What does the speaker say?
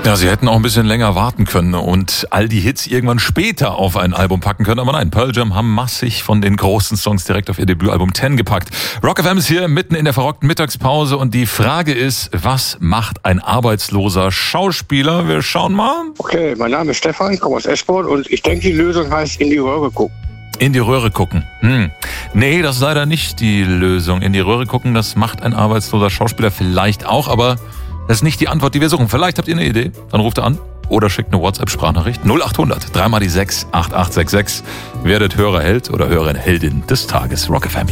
Ja, sie hätten auch ein bisschen länger warten können und all die Hits irgendwann später auf ein Album packen können. Aber nein, Pearl Jam haben massig von den großen Songs direkt auf ihr Debütalbum 10 gepackt. Rock FM ist hier mitten in der verrockten Mittagspause und die Frage ist, was macht ein arbeitsloser Schauspieler? Wir schauen mal. Okay, mein Name ist Stefan, komme aus Eschborn und ich denke, die Lösung heißt in die Röhre gucken. In die Röhre gucken. Nee, das ist leider nicht die Lösung. In die Röhre gucken, das macht ein arbeitsloser Schauspieler vielleicht auch, aber das ist nicht die Antwort, die wir suchen. Vielleicht habt ihr eine Idee, dann ruft ihr an oder schickt eine WhatsApp-Sprachnachricht 0800 3 mal die 6 8866. Werdet Hörerheld oder Hörerin Heldin des Tages. Rock FM.